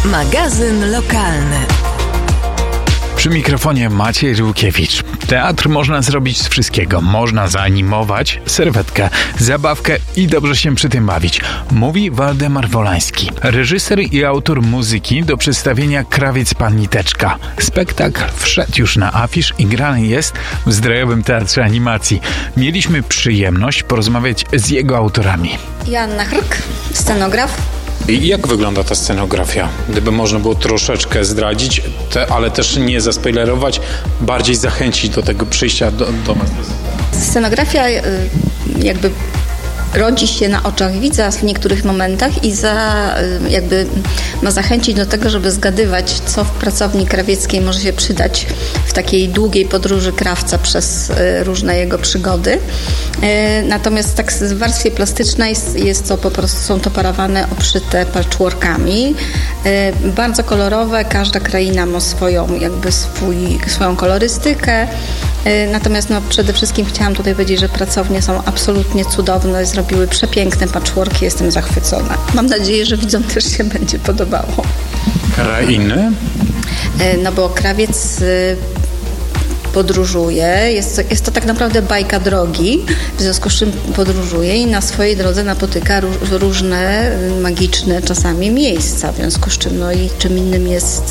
Magazyn lokalny. Przy mikrofonie Maciej Żółkiewicz. Teatr można zrobić z wszystkiego. Można zaanimować, serwetkę, zabawkę i dobrze się przy tym bawić. Mówi Waldemar Wolański, reżyser i autor muzyki do przedstawienia Krawiec Pan Niteczka. Spektakl wszedł już na afisz i grany jest w Zdrojowym Teatrze Animacji. Mieliśmy przyjemność porozmawiać z jego autorami. Joanna Hrk, scenograf. I jak wygląda ta scenografia? Gdyby można było troszeczkę zdradzić, ale też nie zaspoilerować, bardziej zachęcić do tego przyjścia do nas. Scenografia jakby rodzi się na oczach widza w niektórych momentach i ma zachęcić do tego, żeby zgadywać, co w pracowni krawieckiej może się przydać w takiej długiej podróży krawca przez różne jego przygody. Natomiast tak w warstwie plastycznej jest to po prostu, są to parawane obszyte patchworkami. Bardzo kolorowe, każda kraina ma swoją kolorystykę. Natomiast przede wszystkim chciałam tutaj powiedzieć, że pracownie są absolutnie cudowne, zrobiły przepiękne patchworki, jestem zachwycona. Mam nadzieję, że widzom też się będzie podobało. Krainy? No bo krawiec podróżuje, jest to tak naprawdę bajka drogi, w związku z czym podróżuje i na swojej drodze napotyka różne magiczne czasami miejsca, w związku z czym i czym innym jest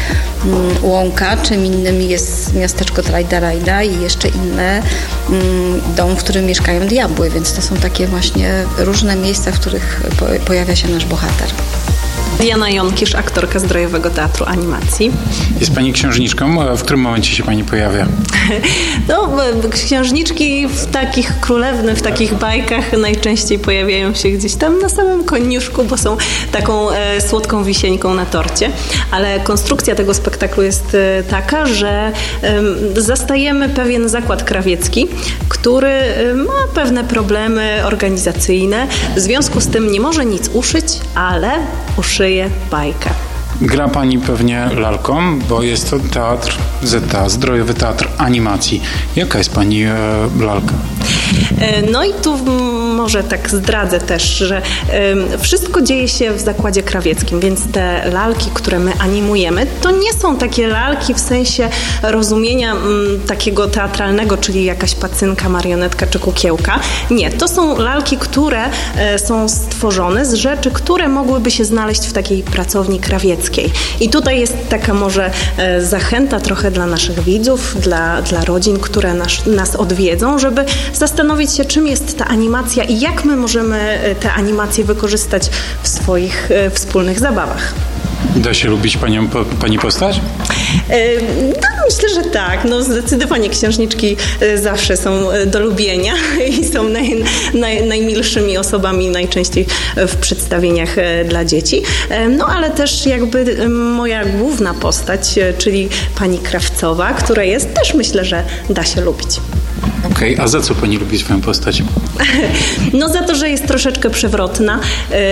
łąka, czym innym jest miasteczko Trajda i jeszcze inne dom, w którym mieszkają diabły, więc to są takie właśnie różne miejsca, w których pojawia się nasz bohater. Diana Jonkisz, aktorka Zdrojowego Teatru Animacji. Jest Pani księżniczką. W którym momencie się Pani pojawia? Księżniczki w takich królewnych, w takich bajkach najczęściej pojawiają się gdzieś tam na samym koniuszku, bo są taką słodką wisieńką na torcie. Ale konstrukcja tego spektaklu jest taka, że zastajemy pewien zakład krawiecki, który ma pewne problemy organizacyjne. W związku z tym nie może nic uszyć, ale uszyje bajkę. Gra Pani pewnie lalką, bo jest to teatr ZTA, Zdrojowy Teatr Animacji. Jaka jest Pani lalka? No i tu może tak zdradzę też, że wszystko dzieje się w zakładzie krawieckim, więc te lalki, które my animujemy, to nie są takie lalki w sensie rozumienia takiego teatralnego, czyli jakaś pacynka, marionetka czy kukiełka. Nie, to są lalki, które są stworzone z rzeczy, które mogłyby się znaleźć w takiej pracowni krawieckiej. I tutaj jest taka może zachęta trochę dla naszych widzów, dla rodzin, które nas odwiedzą, żeby zastanowić się, czym jest ta animacja i jak my możemy tę animację wykorzystać w swoich wspólnych zabawach. Da się lubić Pani postać? Myślę, że tak. Zdecydowanie księżniczki zawsze są do lubienia i są najmilszymi osobami najczęściej w przedstawieniach dla dzieci. Ale też jakby moja główna postać, czyli pani Krawcowa, która jest, też myślę, że da się lubić. Okej, a za co Pani lubi swoją postać? Za to, że jest troszeczkę przewrotna.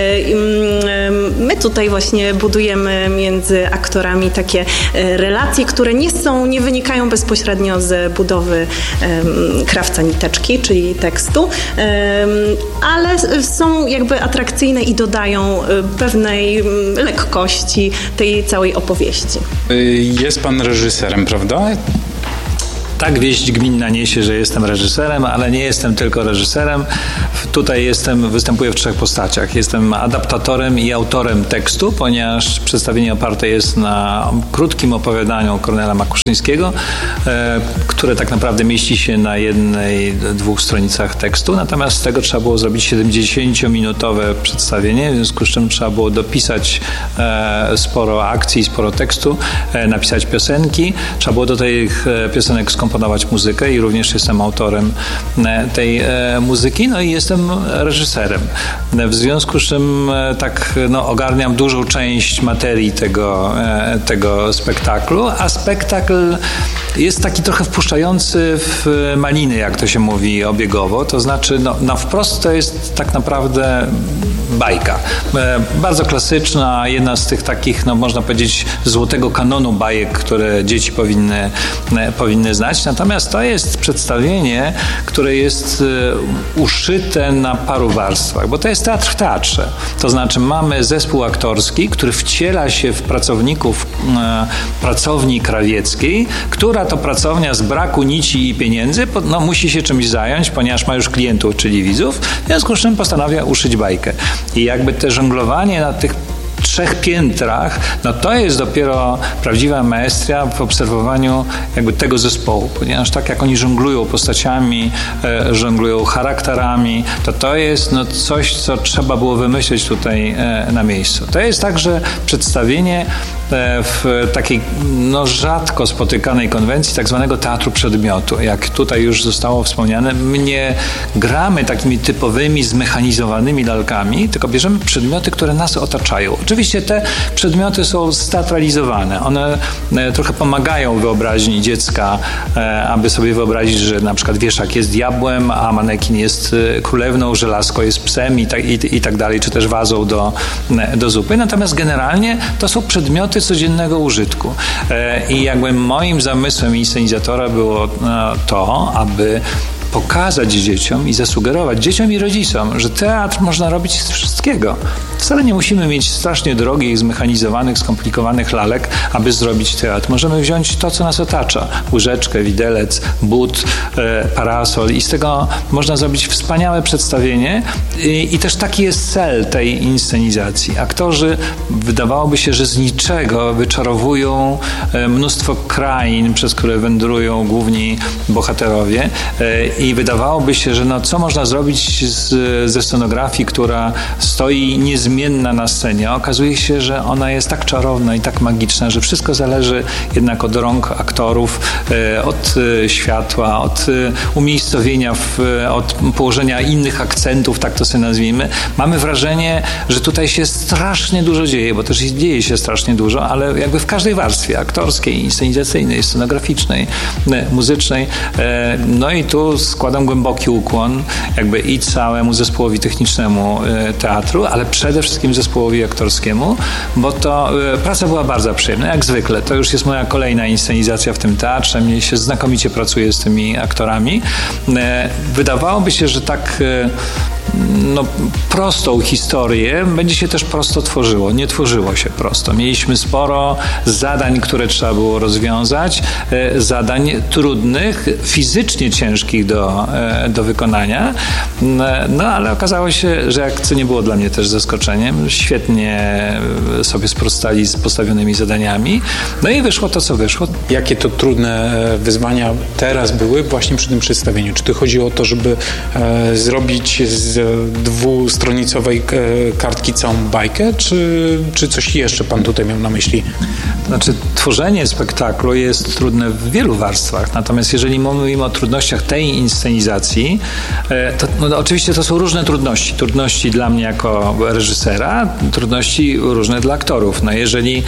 My tutaj właśnie budujemy między aktorami takie relacje, które nie wynikają bezpośrednio z budowy krawca niteczki, czyli tekstu, ale są jakby atrakcyjne i dodają pewnej lekkości tej całej opowieści. Jest Pan reżyserem, prawda? Tak wieść gminna niesie, że jestem reżyserem, ale nie jestem tylko reżyserem. Tutaj występuję w 3 postaciach. Jestem adaptatorem i autorem tekstu, ponieważ przedstawienie oparte jest na krótkim opowiadaniu Kornela Makuszyńskiego, które tak naprawdę mieści się na 1-2 stronicach tekstu. Natomiast z tego trzeba było zrobić 70-minutowe przedstawienie, w związku z czym trzeba było dopisać sporo akcji, sporo tekstu, napisać piosenki. Trzeba było do tych piosenek skomponować muzykę i również jestem autorem tej muzyki, i jestem reżyserem. W związku z czym ogarniam dużą część materii tego spektaklu, a spektakl jest taki trochę wpuszczający w maliny, jak to się mówi obiegowo, to znaczy na wprost to jest tak naprawdę bajka. Bardzo klasyczna, jedna z tych takich, można powiedzieć, złotego kanonu bajek, które dzieci powinny znać. Natomiast to jest przedstawienie, które jest uszyte na paru warstwach, bo to jest teatr w teatrze. To znaczy mamy zespół aktorski, który wciela się w pracowników pracowni krawieckiej, która to pracownia z braku nici i pieniędzy musi się czymś zająć, ponieważ ma już klientów, czyli widzów, w związku z czym postanawia uszyć bajkę. I jakby te żonglowanie na tych 3 piętrach, to jest dopiero prawdziwa maestria w obserwowaniu jakby tego zespołu, ponieważ tak jak oni żonglują postaciami, żonglują charakterami, to jest coś, co trzeba było wymyśleć tutaj na miejscu. To jest także przedstawienie w takiej rzadko spotykanej konwencji tak zwanego teatru przedmiotu. Jak tutaj już zostało wspomniane, my nie gramy takimi typowymi, zmechanizowanymi lalkami, tylko bierzemy przedmioty, które nas otaczają. Oczywiście te przedmioty są steatralizowane. One trochę pomagają wyobraźni dziecka, aby sobie wyobrazić, że na przykład wieszak jest diabłem, a manekin jest królewną, żelazko jest psem i tak dalej, czy też wazą do zupy. Natomiast generalnie to są przedmioty codziennego użytku. I jakby moim zamysłem inscenizatora było to, aby pokazać dzieciom i zasugerować dzieciom i rodzicom, że teatr można robić z wszystkiego. Wcale nie musimy mieć strasznie drogich, zmechanizowanych, skomplikowanych lalek, aby zrobić teatr. Możemy wziąć to, co nas otacza. Łyżeczkę, widelec, but, parasol i z tego można zrobić wspaniałe przedstawienie i też taki jest cel tej inscenizacji. Aktorzy, wydawałoby się, że z niczego wyczarowują mnóstwo krain, przez które wędrują główni bohaterowie i wydawałoby się, że co można zrobić ze scenografii, która stoi niezmienna na scenie. Okazuje się, że ona jest tak czarowna i tak magiczna, że wszystko zależy jednak od rąk aktorów, od światła, od umiejscowienia, od położenia innych akcentów, tak to sobie nazwijmy. Mamy wrażenie, że tutaj się strasznie dużo dzieje, bo też dzieje się strasznie dużo, ale jakby w każdej warstwie aktorskiej, inscenizacyjnej, scenograficznej, muzycznej. I tu składam głęboki ukłon jakby i całemu zespołowi technicznemu teatru, ale przede wszystkim zespołowi aktorskiemu, bo to praca była bardzo przyjemna, jak zwykle. To już jest moja kolejna inscenizacja w tym teatrze. Mnie się znakomicie pracuje z tymi aktorami. Wydawałoby się, że tak prostą historię będzie się też prosto tworzyło. Nie tworzyło się prosto. Mieliśmy sporo zadań, które trzeba było rozwiązać, zadań trudnych, fizycznie ciężkich do wykonania, ale okazało się, że co nie było dla mnie też zaskoczeniem, świetnie sobie sprostali z postawionymi zadaniami, i wyszło to, co wyszło. Jakie to trudne wyzwania teraz były właśnie przy tym przedstawieniu? Czy to chodziło o to, żeby zrobić z 2-stronicowej kartki całą bajkę, czy coś jeszcze pan tutaj miał na myśli? Znaczy, tworzenie spektaklu jest trudne w wielu warstwach, natomiast jeżeli mówimy o trudnościach tej inscenizacji, to oczywiście to są różne trudności. Trudności dla mnie jako reżysera, trudności różne dla aktorów. Jeżeli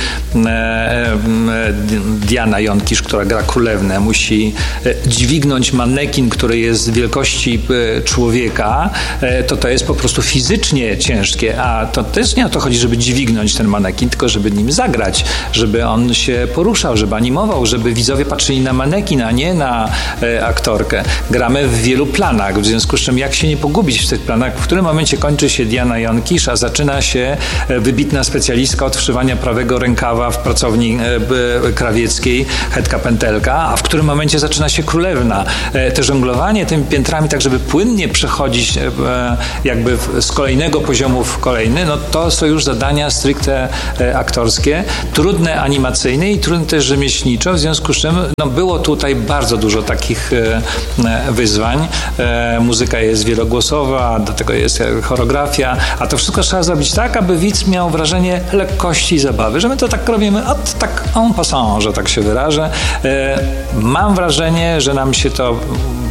Diana Jonkisz, która gra królewnę, musi dźwignąć manekin, który jest wielkości człowieka, to jest po prostu fizycznie ciężkie, a to też nie o to chodzi, żeby dźwignąć ten manekin, tylko żeby nim zagrać, żeby on się poruszał, żeby animował, żeby widzowie patrzyli na manekin, a nie na aktorkę. Gramy w wielu planach, w związku z czym jak się nie pogubić w tych planach, w którym momencie kończy się Diana Jonkisz, a zaczyna się wybitna specjalistka od wszywania prawego rękawa w pracowni krawieckiej, Hedka Pętelka, a w którym momencie zaczyna się królewna. Te żonglowanie tymi piętrami, tak żeby płynnie przechodzić jakby z kolejnego poziomu w kolejny, to są już zadania stricte aktorskie, trudne animacyjne i trudne też rzemieślniczo, w związku z czym było tutaj bardzo dużo takich wyzwań. Muzyka jest wielogłosowa, do tego jest choreografia, a to wszystko trzeba zrobić tak, aby widz miał wrażenie lekkości i zabawy, że my to tak robimy, tak en passant, że tak się wyrażę. Mam wrażenie, że nam się to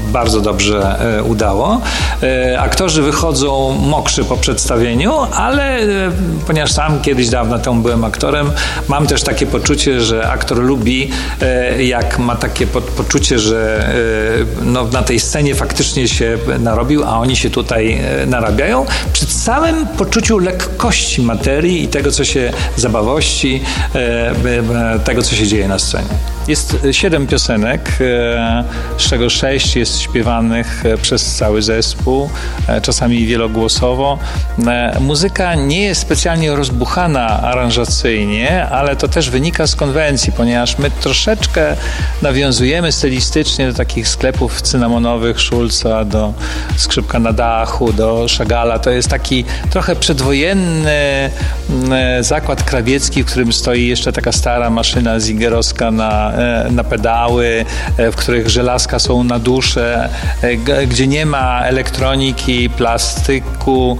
bardzo dobrze udało. Aktorzy wychodzą mokrzy po przedstawieniu, ale ponieważ sam kiedyś dawno temu byłem aktorem, mam też takie poczucie, że aktor lubi, jak ma takie poczucie, że na tej scenie faktycznie się narobił, a oni się tutaj narabiają, przy całym poczuciu lekkości materii i tego, co się, zabawości, tego, co się dzieje na scenie. Jest 7 piosenek, z czego 6 jest śpiewanych przez cały zespół, czasami wielogłosowo. Muzyka nie jest specjalnie rozbuchana aranżacyjnie, ale to też wynika z konwencji, ponieważ my troszeczkę nawiązujemy stylistycznie do takich sklepów cynamonowych Schulza, do Skrzypka na dachu, do Chagalla. To jest taki trochę przedwojenny zakład krawiecki, w którym stoi jeszcze taka stara maszyna zigerowska na pedały, w których żelazka są na dusze, gdzie nie ma elektroniki, plastyku,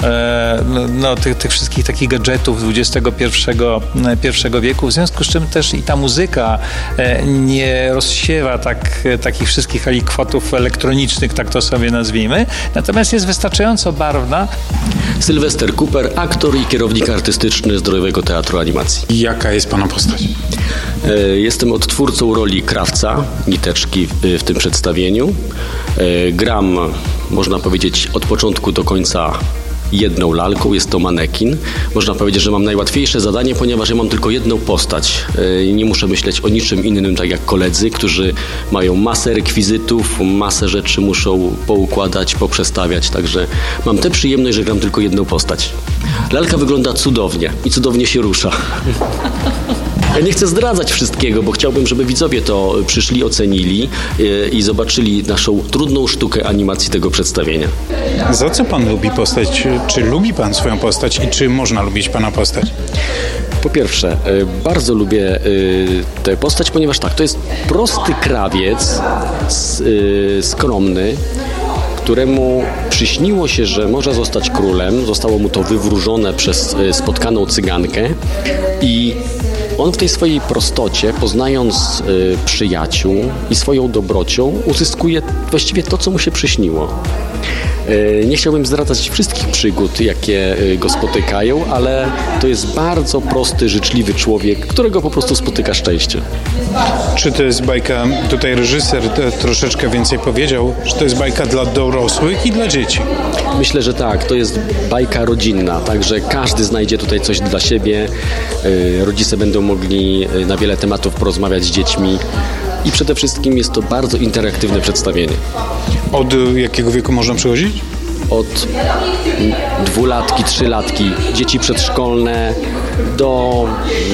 tych wszystkich takich gadżetów XXI wieku. W związku z czym też i ta muzyka nie rozsiewa takich wszystkich alikwotów elektronicznych, tak to sobie nazwijmy, natomiast jest wystarczająco barwna. Sylwester Cooper, aktor i kierownik artystyczny Zdrojowego Teatru Animacji. Jaka jest pana postać? Jestem odtwórcą roli krawca, Niteczki w tym przedstawieniu. Gram, można powiedzieć, od początku do końca jedną lalką, jest to manekin. Można powiedzieć, że mam najłatwiejsze zadanie, ponieważ ja mam tylko jedną postać. Nie muszę myśleć o niczym innym, tak jak koledzy, którzy mają masę rekwizytów, masę rzeczy muszą poukładać, poprzestawiać, także mam tę przyjemność, że gram tylko jedną postać. Lalka wygląda cudownie i cudownie się rusza. Ja nie chcę zdradzać wszystkiego, bo chciałbym, żeby widzowie to przyszli, ocenili i zobaczyli naszą trudną sztukę animacji tego przedstawienia. Za co pan lubi postać? Czy lubi pan swoją postać i czy można lubić pana postać? Po pierwsze, bardzo lubię tę postać, ponieważ to jest prosty krawiec, skromny, któremu przyśniło się, że może zostać królem. Zostało mu to wywróżone przez spotkaną cygankę i on w tej swojej prostocie, poznając przyjaciół i swoją dobrocią, uzyskuje właściwie to, co mu się przyśniło. Nie chciałbym zdradzać wszystkich przygód, jakie go spotykają, ale to jest bardzo prosty, życzliwy człowiek, którego po prostu spotyka szczęście. Czy to jest bajka, tutaj reżyser troszeczkę więcej powiedział, że to jest bajka dla dorosłych i dla dzieci? Myślę, że tak, to jest bajka rodzinna, także każdy znajdzie tutaj coś dla siebie. Rodzice będą mogli na wiele tematów porozmawiać z dziećmi i przede wszystkim jest to bardzo interaktywne przedstawienie. Od jakiego wieku można przychodzić? Od 2-latki, 3-latki, dzieci przedszkolne do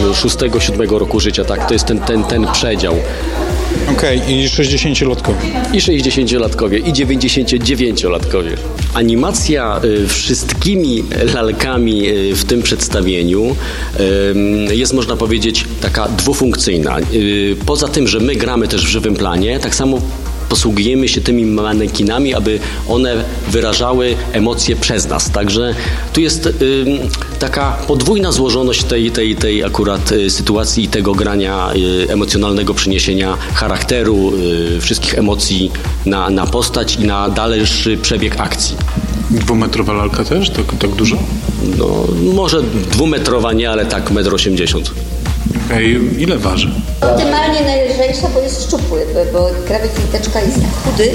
6-7 roku życia, tak, to jest ten przedział. Okej, i 60-latkowie. I 60-latkowie, i 99-latkowie. Animacja wszystkimi lalkami w tym przedstawieniu jest, można powiedzieć, taka dwufunkcyjna. Poza tym, że my gramy też w żywym planie, tak samo posługujemy się tymi manekinami, aby one wyrażały emocje przez nas. Także tu jest taka podwójna złożoność tej akurat sytuacji i tego grania emocjonalnego, przyniesienia charakteru, wszystkich emocji na postać i na dalszy przebieg akcji. 2-metrowa lalka też? Tak dużo? No, może 2-metrowa nie, ale tak 1,80 m. Ile waży? Optymalnie najlżejsza, bo jest szczupły, bo krawiec Niteczka jest tak chudy,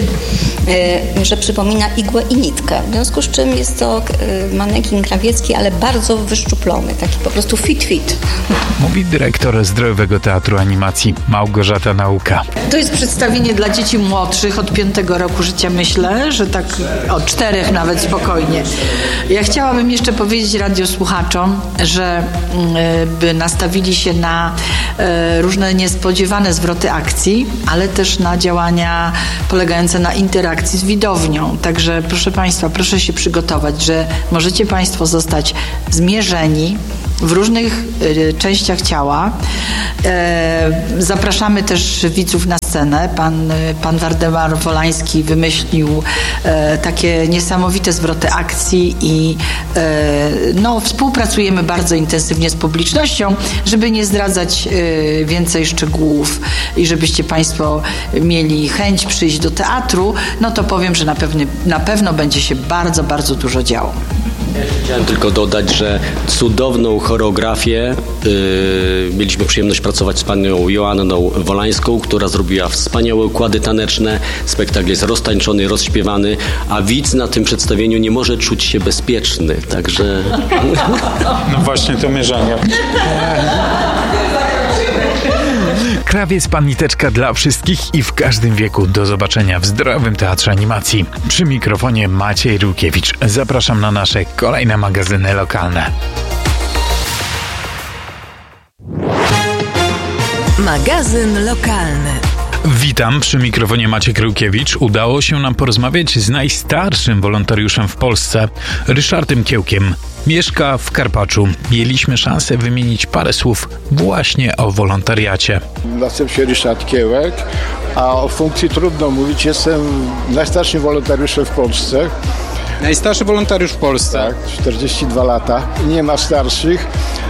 że przypomina igłę i nitkę. W związku z czym jest to manekin krawiecki, ale bardzo wyszczuplony, taki po prostu fit. Mówi dyrektor Zdrojowego Teatru Animacji Małgorzata Nauka. To jest przedstawienie dla dzieci młodszych od 5 roku życia, myślę, że tak od 4 nawet spokojnie. Ja chciałabym jeszcze powiedzieć radiosłuchaczom, że by nastawili się na różne niespodziewane zwroty akcji, ale też na działania polegające na interakcji z widownią. Także proszę Państwa, proszę się przygotować, że możecie Państwo zostać zmierzeni w różnych częściach ciała. Zapraszamy też widzów na scenę scenę. Pan Waldemar Wolański wymyślił takie niesamowite zwroty akcji i współpracujemy bardzo intensywnie z publicznością, żeby nie zdradzać więcej szczegółów i żebyście Państwo mieli chęć przyjść do teatru, no to powiem, że na pewno będzie się bardzo, bardzo dużo działo. Chciałem tylko dodać, że cudowną choreografię mieliśmy przyjemność pracować z panią Joanną Wolańską, która zrobiła wspaniałe układy taneczne. Spektakl jest roztańczony, rozśpiewany, a widz na tym przedstawieniu nie może czuć się bezpieczny, także... No właśnie to mierzenie. Krawiec Pan Niteczka dla wszystkich i w każdym wieku. Do zobaczenia w Zdrowym Teatrze Animacji. Przy mikrofonie Maciej Rukiewicz. Zapraszam na nasze kolejne magazyny lokalne. Magazyn lokalny. Witam, przy mikrofonie Maciek Rukiewicz. Udało się nam porozmawiać z najstarszym wolontariuszem w Polsce, Ryszardem Kiełkiem. Mieszka w Karpaczu. Mieliśmy szansę wymienić parę słów właśnie o wolontariacie. Nazywam się Ryszard Kiełek, a o funkcji trudno mówić. Jestem najstarszym wolontariuszem w Polsce. Najstarszy wolontariusz w Polsce. Tak, 42 lata. Nie ma starszych.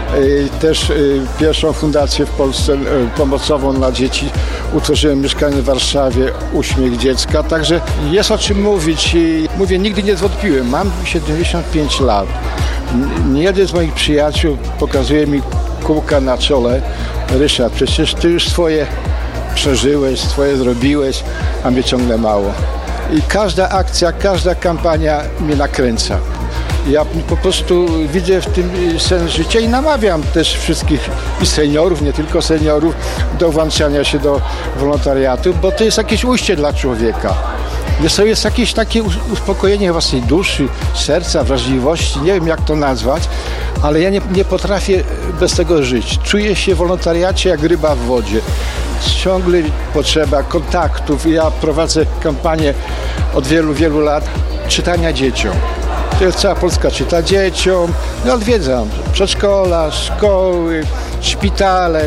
Też pierwszą fundację w Polsce pomocową dla dzieci utworzyłem mieszkanie w Warszawie, Uśmiech Dziecka, także jest o czym mówić i mówię, nigdy nie zwątpiłem, mam 75 lat. Jeden z moich przyjaciół pokazuje mi kółka na czole. Ryszard, przecież ty już swoje przeżyłeś, swoje zrobiłeś, a mnie ciągle mało. I każda akcja, każda kampania mnie nakręca. Ja po prostu widzę w tym sens życia i namawiam też wszystkich i seniorów, nie tylko seniorów, do włączania się do wolontariatu, bo to jest jakieś ujście dla człowieka. To jest jakieś takie uspokojenie własnej duszy, serca, wrażliwości, nie wiem jak to nazwać, ale ja nie potrafię bez tego żyć. Czuję się w wolontariacie jak ryba w wodzie. Ciągle potrzeba kontaktów. Ja prowadzę kampanię od wielu, wielu lat czytania dzieciom. Cała Polska czyta dzieciom. Odwiedzam przedszkola, szkoły, szpitale,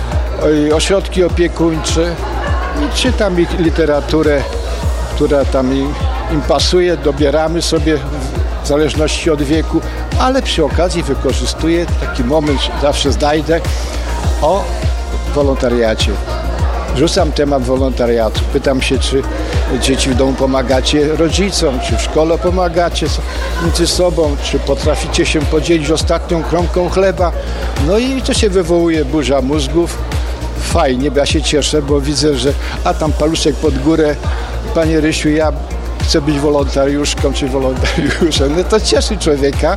ośrodki opiekuńcze i czytam ich literaturę, która tam im pasuje. Dobieramy sobie w zależności od wieku, ale przy okazji wykorzystuję taki moment, zawsze znajdę o wolontariacie. Rzucam temat wolontariatu. Pytam się, czy dzieci w domu pomagacie rodzicom, czy w szkole pomagacie między sobą, czy potraficie się podzielić ostatnią kromką chleba. No i to się wywołuje burza mózgów. Fajnie, bo ja się cieszę, bo widzę, że tam paluszek pod górę. Panie Rysiu, ja chcę być wolontariuszką czy wolontariuszem. No to cieszy człowieka.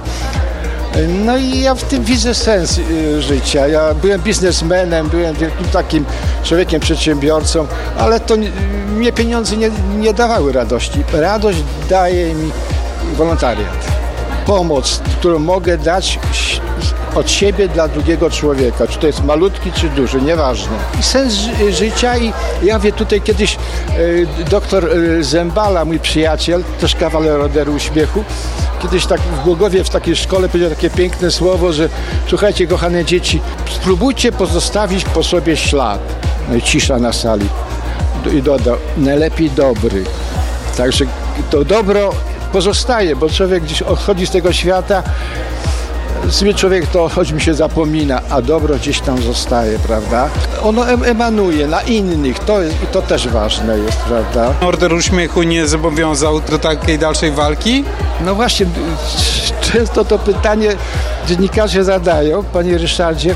No i ja w tym widzę sens życia. Ja byłem biznesmenem, byłem wielkim takim człowiekiem, przedsiębiorcą, ale to mnie pieniądze nie dawały radości. Radość daje mi wolontariat. Pomoc, którą mogę dać od siebie dla drugiego człowieka. Czy to jest malutki, czy duży, nieważne. Sens życia i ja wiem, tutaj kiedyś doktor Zembala, mój przyjaciel, też kawaler Orderu Uśmiechu, kiedyś tak w Głogowie w takiej szkole powiedział takie piękne słowo, że słuchajcie, kochane dzieci, spróbujcie pozostawić po sobie ślad. No i cisza na sali. I dodał, najlepiej dobry. Także to dobro pozostaje, bo człowiek gdzieś odchodzi z tego świata, sobie człowiek to choć mi się zapomina, a dobro gdzieś tam zostaje, prawda? Ono emanuje na innych, to też ważne jest, prawda? Order Uśmiechu nie zobowiązał do takiej dalszej walki? No właśnie, często to pytanie dziennikarze zadają, panie Ryszardzie,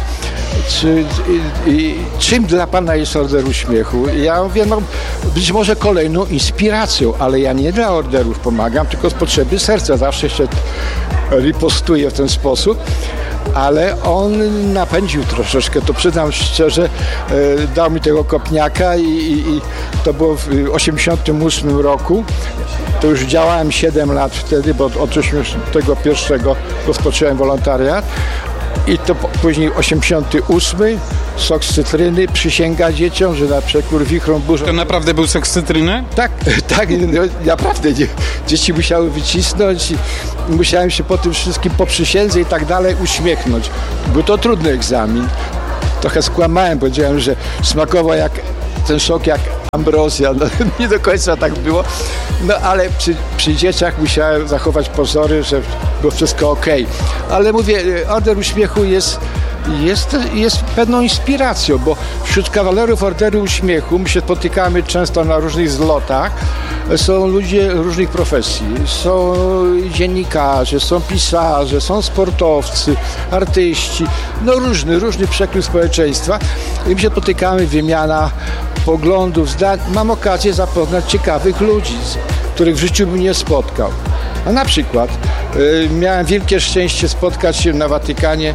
czym dla pana jest Order Uśmiechu? Ja mówię, być może kolejną inspiracją, ale ja nie dla orderów pomagam, tylko z potrzeby serca. Zawsze się ripostuję w ten sposób, ale on napędził troszeczkę, to przyznam szczerze, dał mi tego kopniaka i to było w 1988 roku. To już działałem 7 lat wtedy, bo od 1981 rozpocząłem wolontariat. I to później 88, sok z cytryny, przysięga dzieciom, że na przekór wichrom burzą. To naprawdę był sok z cytryny? Tak, naprawdę. Dzieci musiały wycisnąć i musiałem się po tym wszystkim, po przysiędze i tak dalej uśmiechnąć. Był to trudny egzamin. Trochę skłamałem, powiedziałem, że smakował ten sok jak Ambrozja, no, nie do końca tak było, no ale przy dzieciach musiałem zachować pozory, że było wszystko okej. Ale mówię, Order Uśmiechu jest pewną inspiracją, bo wśród kawalerów Orderu Uśmiechu my się spotykamy często na różnych zlotach. Są ludzie różnych profesji. Są dziennikarze, są pisarze, są sportowcy, artyści, no różny przekrój społeczeństwa. I my się spotykamy, wymiana poglądów, zdań. Mam okazję zapoznać ciekawych ludzi, których w życiu bym nie spotkał. A na przykład miałem wielkie szczęście spotkać się na Watykanie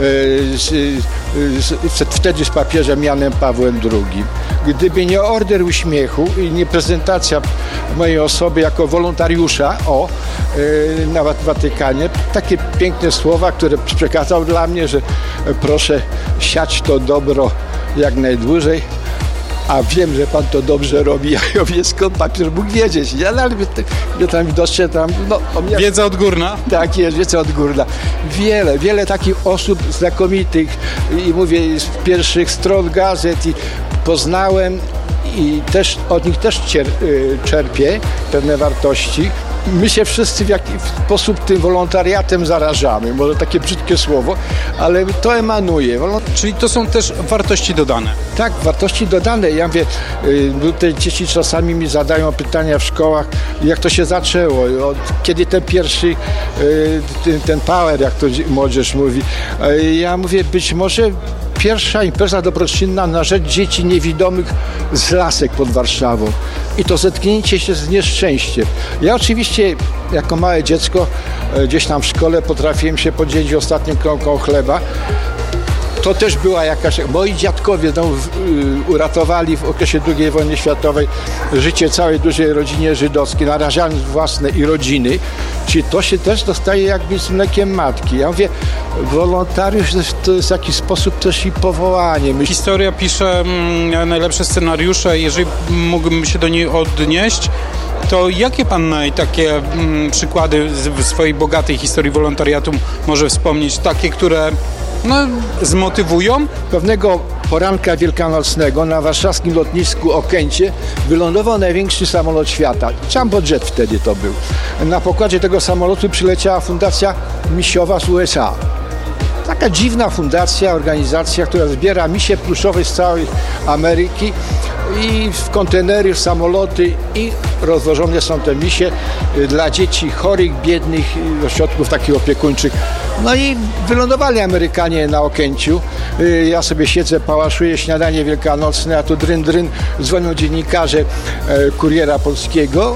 wtedy z papieżem Janem Pawłem II. Gdyby nie Order Uśmiechu i nie prezentacja mojej osoby jako wolontariusza na Watykanie, takie piękne słowa, które przekazał dla mnie, że proszę siać to dobro jak najdłużej, a wiem, że pan to dobrze robi, ja wiem, skąd papież mógł wiedzieć. Ja nawet tam dostrzegłem, Wiedza odgórna? Tak jest, wiedza odgórna. Wiele takich osób znakomitych i mówię z pierwszych stron gazet i poznałem i też od nich też czerpię pewne wartości. My się wszyscy w jakiś sposób tym wolontariatem zarażamy. Może takie brzydkie słowo, ale to emanuje. Czyli to są też wartości dodane. Tak, wartości dodane. Ja mówię, te dzieci czasami mi zadają pytania w szkołach, jak to się zaczęło, kiedy ten pierwszy, ten power, jak to młodzież mówi. Ja mówię, być może pierwsza impreza dobroczynna na rzecz dzieci niewidomych z lasek pod Warszawą. I to zetknięcie się z nieszczęściem. Ja oczywiście jako małe dziecko gdzieś tam w szkole potrafiłem się podzielić ostatnim kromką chleba. To też była jakaś... Moi dziadkowie uratowali w okresie II wojny światowej życie całej dużej rodzinie żydowskiej, narażając własne i rodziny. Czyli to się też dostaje jakby z mlekiem matki. Ja mówię, wolontariusz to jest w jakiś sposób też i powołanie. Historia pisze najlepsze scenariusze. Jeżeli mógłbym się do niej odnieść, to jakie pan takie przykłady w swojej bogatej historii wolontariatu może wspomnieć? Takie, które zmotywują? Pewnego poranka wielkanocnego na warszawskim lotnisku Okęcie wylądował największy samolot świata. Jumbo Jet wtedy to był. Na pokładzie tego samolotu przyleciała fundacja misiowa z USA. Taka dziwna fundacja, organizacja, która zbiera misie pluszowe z całej Ameryki i w kontenery, w samoloty i rozwożone są te misie dla dzieci chorych, biednych, ośrodków takich opiekuńczych. No i wylądowali Amerykanie na Okęciu. Ja sobie siedzę, pałaszuję śniadanie wielkanocne, a tu dryn, dzwonią dziennikarze Kuriera Polskiego.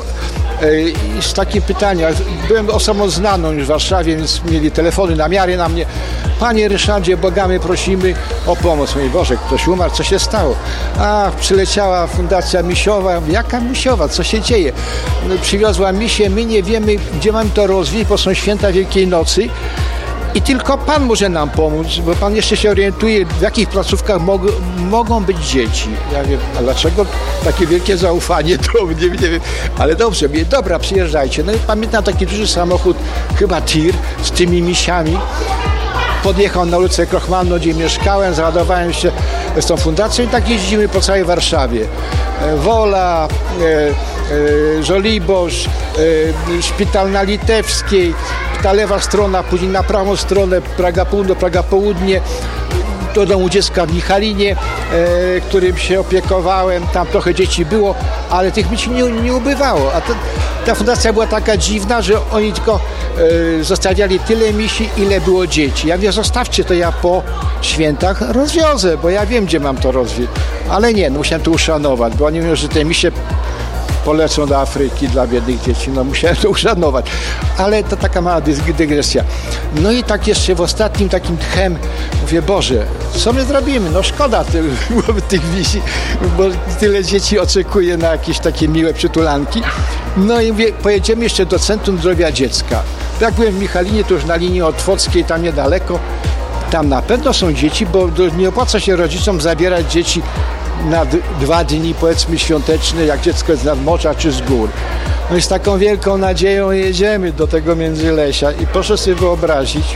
I z takim pytaniem, byłem osobą znaną już w Warszawie, więc mieli telefony, namiary na mnie. Panie Ryszardzie, błagamy, prosimy o pomoc. Mówię, Boże, ktoś umarł, co się stało? Przyleciała fundacja misiowa. Jaka misiowa? Co się dzieje? Przywiozła misie, my nie wiemy, gdzie mamy to rozwieść, bo są święta Wielkiej Nocy. I tylko Pan może nam pomóc, bo Pan jeszcze się orientuje, w jakich placówkach mogą być dzieci. Ja wiem, a dlaczego takie wielkie zaufanie do mnie, nie wiem. Ale dobrze, mówię, dobra, przyjeżdżajcie. No i pamiętam taki duży samochód, chyba tir, z tymi misiami. Podjechał na ulicę Krochmalną, gdzie mieszkałem, załadowałem się z tą fundacją i tak jeździmy po całej Warszawie. Wola, Żoliborz, Szpital na Litewskiej, ta lewa strona, później na prawą stronę Praga Północ, Praga Południe, do domu dziecka w Michalinie, którym się opiekowałem. Tam trochę dzieci było, ale tych dzieci nie ubywało. A ta fundacja była taka dziwna, że oni tylko zostawiali tyle misi, ile było dzieci. Ja mówię, zostawcie to, ja po świętach rozwiozę, bo ja wiem, gdzie mam to rozwieźć. Ale nie, musiałem to uszanować, bo oni mówią, że te misie polecą do Afryki dla biednych dzieci. No musiałem to uszanować. Ale to taka mała dygresja. No i tak jeszcze w ostatnim takim tchem mówię, Boże, co my zrobimy? No szkoda tych wisi, bo tyle dzieci oczekuje na jakieś takie miłe przytulanki. No i mówię, pojedziemy jeszcze do Centrum Zdrowia Dziecka. Jak byłem w Michalinie, to już na linii Otwockiej, tam niedaleko. Tam na pewno są dzieci, bo nie opłaca się rodzicom zabierać dzieci na 2 dni, powiedzmy, świąteczne, jak dziecko jest z nadmorza czy z gór. No i z taką wielką nadzieją jedziemy do tego Międzylesia i proszę sobie wyobrazić,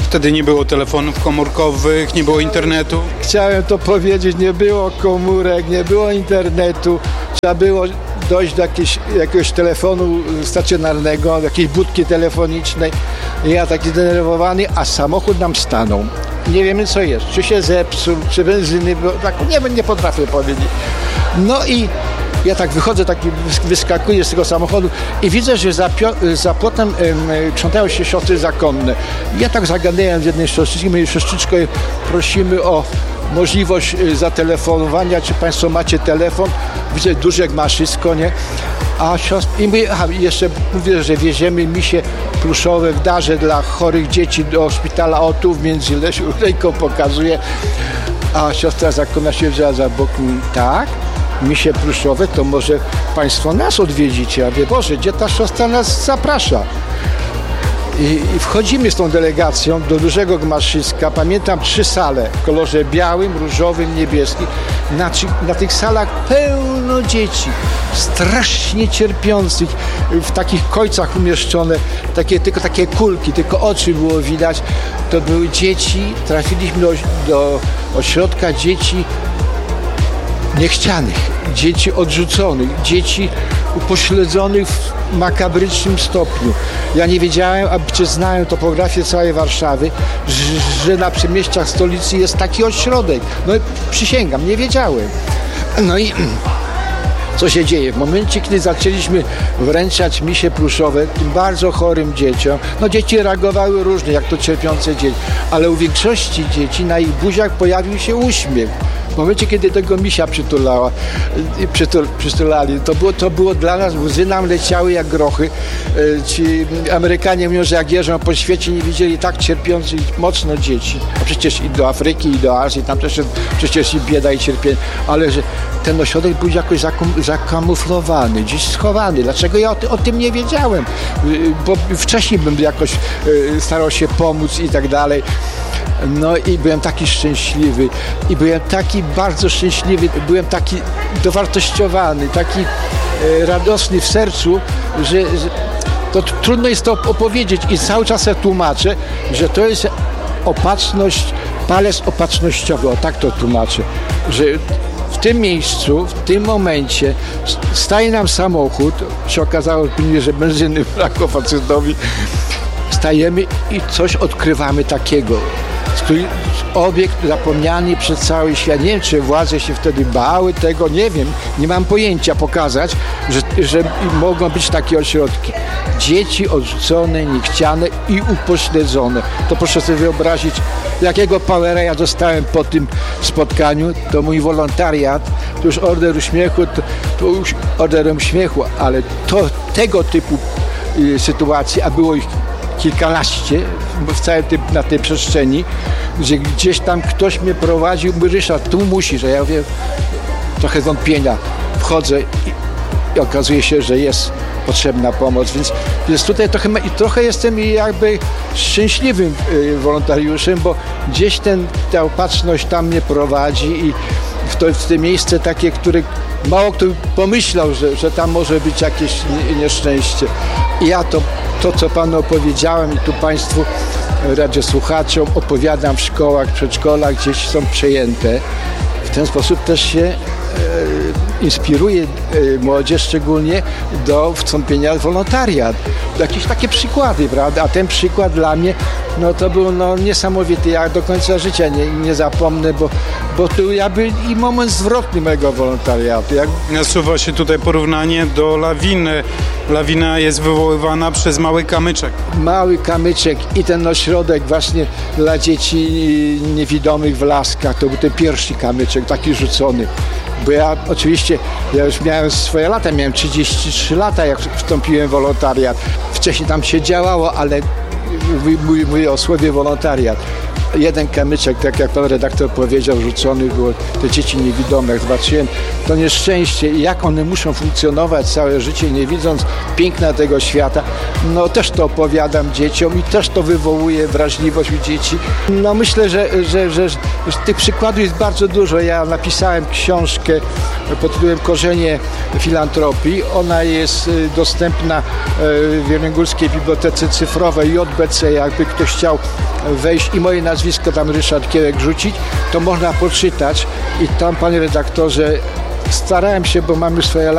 Wtedy nie było telefonów komórkowych, nie było internetu. Chciałem to powiedzieć, nie było komórek, nie było internetu. Trzeba było dojść do jakiegoś telefonu stacjonarnego, jakiejś budki telefonicznej. Ja taki zdenerwowany, a samochód nam stanął. Nie wiemy co jest, czy się zepsuł, czy benzyny było, tak, nie potrafię powiedzieć. No i ja tak wychodzę, wyskakuję z tego samochodu i widzę, że za płotem krzątają się siostry zakonne. Ja tak zagadałem z jednej siostrzyczki, mówię, siostrzyczko, prosimy o możliwość zatelefonowania, czy państwo macie telefon? Widzę, duże jak maszysko, nie? A siostra, i mówię, jeszcze mówię, że wieziemy misie pluszowe w darze dla chorych dzieci do szpitala, o tu w Międzylesiu, ręką pokazuje. A siostra zakonna się wzięła za bok, tak? Misie pluszowe, to może państwo nas odwiedzicie. Ja mówię, Boże, gdzie ta siostra nas zaprasza? I wchodzimy z tą delegacją do dużego gmaszyska. Pamiętam 3 sale w kolorze białym, różowym, niebieskim. Na tych salach pełno dzieci, strasznie cierpiących, w takich kojcach umieszczone, tylko takie kulki, tylko oczy było widać. To były dzieci, trafiliśmy do ośrodka dzieci niechcianych, dzieci odrzuconych, dzieci upośledzonych w makabrycznym stopniu. Ja nie wiedziałem, a czy znałem topografię całej Warszawy, że na przedmieściach stolicy jest taki ośrodek. No przysięgam, nie wiedziałem. No i co się dzieje? W momencie, kiedy zaczęliśmy wręczać misie pluszowe tym bardzo chorym dzieciom, no dzieci reagowały różnie, jak to cierpiące dzieci, ale u większości dzieci na ich buziach pojawił się uśmiech. W momencie, kiedy tego misia przytulali, to było dla nas, łzy nam leciały jak grochy. Ci Amerykanie mówią, że jak jeżdżą po świecie, nie widzieli tak cierpiących mocno dzieci. A przecież i do Afryki, i do Azji, tam też przecież i bieda, i cierpienie. Ale że ten ośrodek był jakoś zakamuflowany, gdzieś schowany. Dlaczego ja o tym nie wiedziałem? Bo wcześniej bym jakoś starał się pomóc i tak dalej. No i byłem taki szczęśliwy i byłem taki bardzo szczęśliwy, byłem taki dowartościowany, taki radosny w sercu, że to trudno jest to opowiedzieć i cały czas ja tłumaczę, że to jest opatrzność, palec opatrznościowy, o tak to tłumaczę, że w tym miejscu, w tym momencie staje nam samochód, się okazało, że benzyny brakło facetowi, stajemy i coś odkrywamy takiego. Obiekt zapomniany przez cały świat. Nie wiem, czy władze się wtedy bały tego, nie wiem, nie mam pojęcia pokazać, że mogą być takie ośrodki. Dzieci odrzucone, niechciane i upośledzone. To proszę sobie wyobrazić, jakiego powera ja dostałem po tym spotkaniu. To mój wolontariat, to już Order Uśmiechu, to już Orderem Uśmiechu, ale tego typu sytuacji, a było ich kilkanaście na tej przestrzeni, gdzie gdzieś tam ktoś mnie prowadził, mówi, Ryszard, tu musisz, a ja mówię, trochę wątpienia, wchodzę i okazuje się, że jest potrzebna pomoc, więc tutaj trochę jestem jakby szczęśliwym wolontariuszem, bo gdzieś ta opatrzność tam mnie prowadzi i w te miejsce takie, które mało kto pomyślał, że tam może być jakieś nieszczęście. I ja to, co panu opowiedziałem i tu państwu radiosłuchaczom opowiadam w szkołach, przedszkolach, gdzieś są przejęte. W ten sposób też się inspiruje młodzież szczególnie do wstąpienia w wolontariat. Jakieś takie przykłady, prawda? A ten przykład dla mnie, no to był niesamowity. Ja do końca życia nie zapomnę, bo to jakby i moment zwrotny mojego wolontariatu. Nasuwa się tutaj porównanie do lawiny. Lawina jest wywoływana przez mały kamyczek. Mały kamyczek i ten ośrodek właśnie dla dzieci niewidomych w Laskach, to był ten pierwszy kamyczek, taki rzucony. Bo ja oczywiście, już miałem swoje lata, miałem 33 lata, jak wstąpiłem w wolontariat. Wcześniej tam się działało, ale mówię o słowie wolontariat. jeden kamyczek, tak jak pan redaktor powiedział, rzucony było te dzieci niewidome. Jak zobaczyłem to nieszczęście i jak one muszą funkcjonować całe życie, nie widząc piękna tego świata, no też to opowiadam dzieciom i też to wywołuje wrażliwość u dzieci. No myślę, że tych przykładów jest bardzo dużo. Ja napisałem książkę pod tytułem Korzenie filantropii. Ona jest dostępna w Jeleniogórskiej Bibliotece Cyfrowej JBC. Jakby ktoś chciał wejść i moje nazwisko tam Ryszard Kiełek rzucić, to można poczytać i tam, panie redaktorze, starałem się, bo mamy swoje